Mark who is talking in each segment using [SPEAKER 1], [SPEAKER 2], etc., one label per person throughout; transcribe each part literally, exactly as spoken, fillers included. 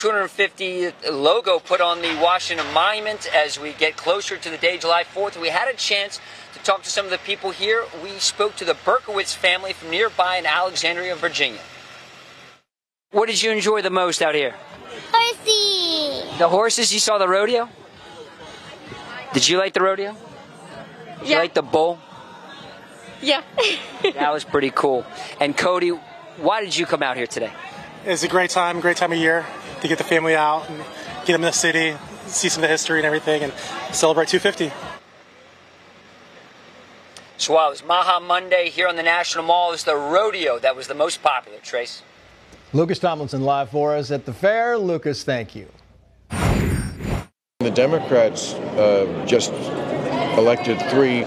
[SPEAKER 1] two hundred fifty logo put on the Washington Monument as we get closer to the day, July fourth. We had a chance to talk to some of the people here. We spoke to the Berkowitz family from nearby in Alexandria, Virginia. What did you enjoy the most out here?
[SPEAKER 2] Horsey.
[SPEAKER 1] The horses? You saw the rodeo? Did you like the rodeo? Did you
[SPEAKER 2] Yeah.
[SPEAKER 1] like the bull?
[SPEAKER 2] Yeah.
[SPEAKER 1] That was pretty cool. And Cody, why did you come out here today?
[SPEAKER 3] It's a great time, great time of year to get the family out and get them in the city, see some of the history and everything, and celebrate two fifty.
[SPEAKER 1] So while it was Maha Monday here on the National Mall, it was the rodeo that was the most popular, Trace.
[SPEAKER 4] Lucas Tomlinson live for us at the fair. Lucas, thank you.
[SPEAKER 5] The Democrats uh, just elected three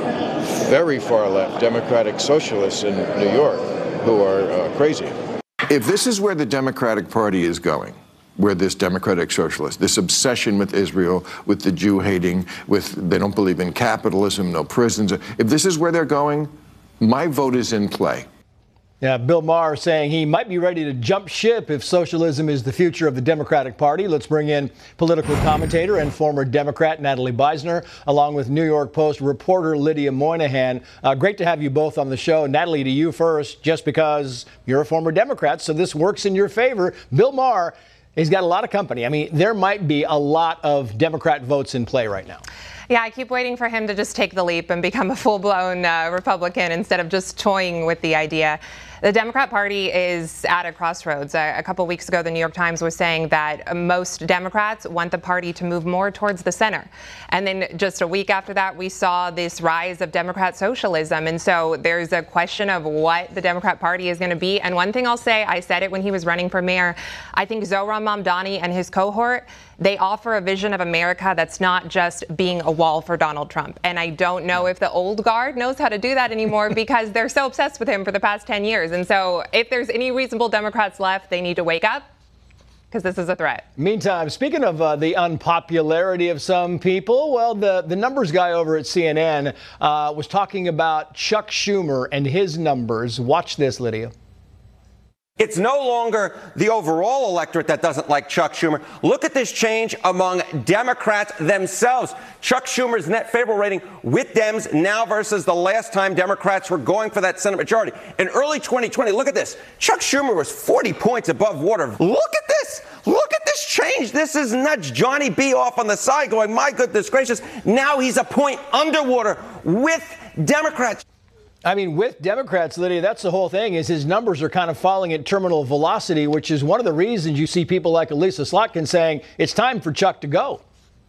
[SPEAKER 5] very far left Democratic socialists in New York who are uh, crazy.
[SPEAKER 6] If this is where the Democratic Party is going, where this democratic socialist, this obsession with Israel, with the Jew hating, with they don't believe in capitalism, no prisons, if this is where they're going, my vote is in play.
[SPEAKER 4] Yeah, Bill Maher saying he might be ready to jump ship if socialism is the future of the Democratic Party. Let's bring in political commentator and former Democrat Natalie Beisner, along with New York Post reporter Lydia Moynihan. Uh, great to have you both on the show. Natalie, to you first, just because you're a former Democrat, so this works in your favor. Bill Maher, he's got a lot of company. I mean, there might be a lot of Democrat votes in play right now.
[SPEAKER 7] Yeah, I keep waiting for him to just take the leap and become a full-blown uh, Republican instead of just toying with the idea. The Democrat Party is at a crossroads. A, a couple weeks ago, the New York Times was saying that most Democrats want the party to move more towards the center. And then just a week after that, we saw this rise of Democrat socialism. And so there's a question of what the Democrat Party is going to be. And one thing I'll say, I said it when he was running for mayor, I think Zohran Mamdani and his cohort, they offer a vision of America that's not just being a wall for Donald Trump. And I don't know if the old guard knows how to do that anymore because they're so obsessed with him for the past ten years. And so if there's any reasonable Democrats left, they need to wake up because this is a threat.
[SPEAKER 4] Meantime, speaking of uh, the unpopularity of some people, well, the, the numbers guy over at C N N uh, was talking about Chuck Schumer and his numbers. Watch this, Lydia.
[SPEAKER 8] It's no longer the overall electorate that doesn't like Chuck Schumer. Look at this change among Democrats themselves. Chuck Schumer's net favorable rating with Dems now versus the last time Democrats were going for that Senate majority. In early twenty twenty, look at this. Chuck Schumer was forty points above water. Look at this. Look at this change. This is nuts. Johnny B off on the side going, my goodness gracious. Now he's a point underwater with Democrats.
[SPEAKER 4] I mean, with Democrats, Lydia, that's the whole thing, is his numbers are kind of falling at terminal velocity, which is one of the reasons you see people like Elisa Slotkin saying it's time for Chuck to go.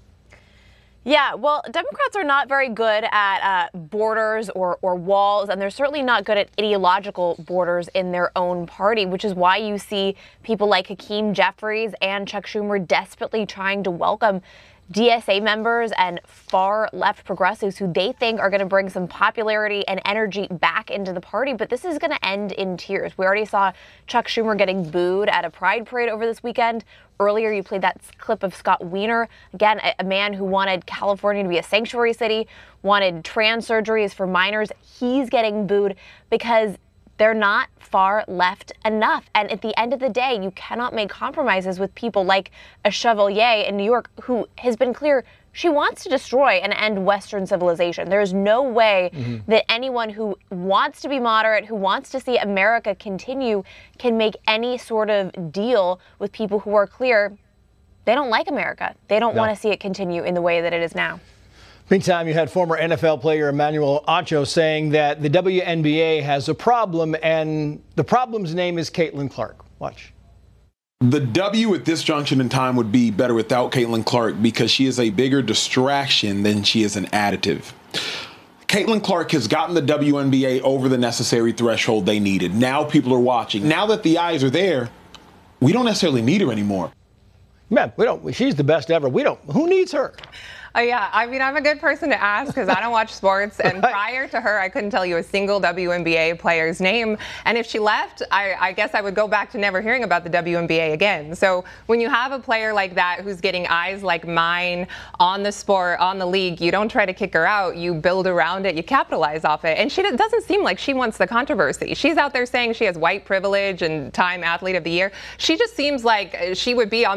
[SPEAKER 9] Yeah, well, Democrats are not very good at uh, borders or, or walls, and they're certainly not good at ideological borders in their own party, which is why you see people like Hakeem Jeffries and Chuck Schumer desperately trying to welcome D S A members and far left progressives who they think are going to bring some popularity and energy back into the party. But this is going to end in tears. We already saw Chuck Schumer getting booed at a pride parade over this weekend. Earlier, you played that clip of Scott Wiener, again, a, a man who wanted California to be a sanctuary city, wanted trans surgeries for minors. He's getting booed because they're not far left enough. And at the end of the day, you cannot make compromises with people like a Chevalier in New York who has been clear she wants to destroy and end Western civilization. There's no way mm-hmm. that anyone who wants to be moderate, who wants to see America continue, can make any sort of deal with people who are clear they don't like America. They don't no. want to see it continue in the way that it is now.
[SPEAKER 4] Meantime, you had former N F L player Emmanuel Acho saying that the W N B A has a problem, and the problem's name is Caitlin Clark. Watch.
[SPEAKER 10] The W at this junction in time would be better without Caitlin Clark because she is a bigger distraction than she is an additive. Caitlin Clark has gotten the W N B A over the necessary threshold they needed. Now people are watching. Now that the eyes are there, we don't necessarily need her anymore.
[SPEAKER 4] Man, we don't. She's the best ever. We don't. Who needs her?
[SPEAKER 7] Oh, yeah. I mean, I'm a good person to ask because I don't watch sports. And prior to her, I couldn't tell you a single W N B A player's name. And if she left, I, I guess I would go back to never hearing about the W N B A again. So when you have a player like that who's getting eyes like mine on the sport, on the league, you don't try to kick her out. You build around it. You capitalize off it. And she doesn't seem like she wants the controversy. She's out there saying she has white privilege and Time Athlete of the Year. She just seems like she would be on